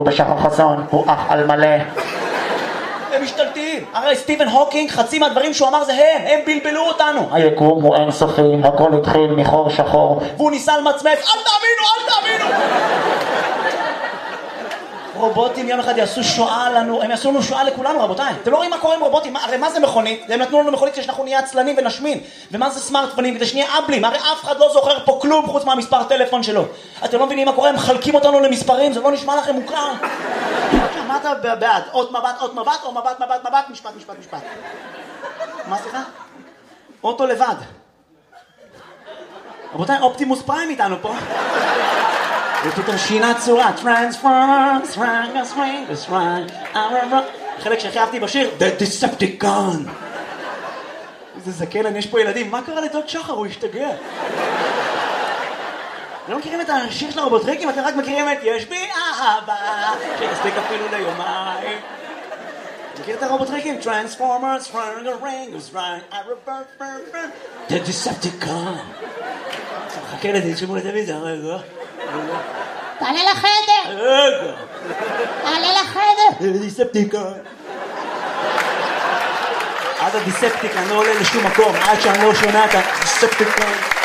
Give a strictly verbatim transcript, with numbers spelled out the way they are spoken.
בשחר חסון הוא אח על מלא. הם משתלטים. הרי סטיבן הוקינג, חצי מהדברים שהוא אמר זה הם, הם בלבלו אותנו. היקום הוא אינסופי, הכל התחיל מחור שחור. והוא ניסה למצמץ, אל תאמינו, אל תאמינו! רובוטים יום אחד יעשו שואה לנו, הם יעשו לנו שואה לכולנו רבותיי. אתם לא רואים מה קורה עם רובוטים? הרי מה זה מכונית? הם נתנו לנו מכונית שאנחנו נהיה עצלנים ונשמין. ומה זה סמארטפונים? כדי שנהיה אבלים. הרי אף אחד לא זוכר פה כלום חוץ מהמספר טלפון שלו. אתם לא מבינים מה קורה? הם מחלקים אותנו למספרים, זה לא נשמע לכם מוכר. מה אתה בעד? עוד מבט, עוד מבט, או מבט, מבט, מבט, משפט, משפט, משפט. מה סליחה? אוטו לבד. רבותיי, אופטימוס פריים איתנו פה. ופתאום שינה צורה, טרנספורמרס, טרנגס, טרנגס, טרנגס, חלק שהכי אהבתי בשיר, The Decepticon. איזה זקן, יש פה ילדים, מה קרה לדוד שחר? הוא השתגע. לא מכירים את השיר של הרובוטריקים, אתם רק מכירים את יש בי אהבה, שתספיק אפילו ליומיים. מכיר את הרובוטריקים? Transformers, Trangos, The Decepticon. חכה לזה, תשמעו לטלוויזיה, רגע. תעלה לחדר! רגע! תעלה לחדר! דיספטיקון! עד הדיספטיקון לא עולה לשום מקום, עד שאני לא שומע את הדיספטיקון.